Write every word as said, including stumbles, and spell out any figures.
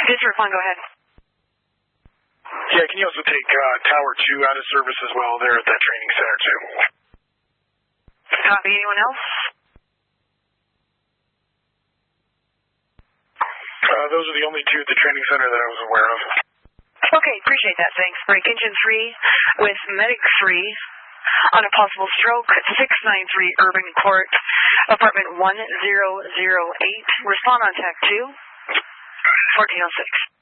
District one, go ahead. Yeah, can you also take uh, Tower two out of service as well there at that training center, too? Copy. Anyone else? Uh, those are the only two at the training center that I was aware of. Okay, appreciate that. Thanks. Break engine three with medic three on a possible stroke, six ninety-three Urban Court, apartment one zero zero eight. Respond on T A C two, fourteen oh six.